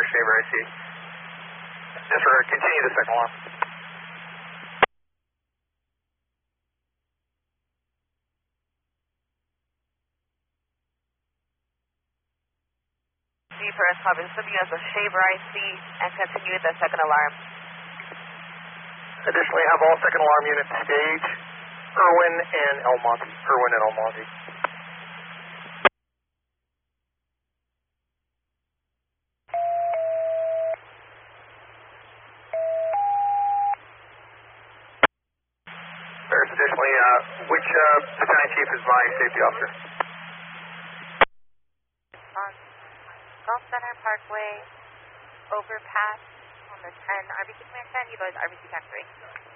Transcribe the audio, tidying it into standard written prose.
Shaver, I see. Just for continue the second alarm. First Harbor System, you have a Shaver IC and continue the second alarm. Additionally, have all second alarm units stage Irwin and El Monte. Irwin and El Monte. There's additionally, which battalion chief is my safety officer? Gulf Center Parkway, overpass on the 10, RBC Command 10, utilize RBC TAC 3.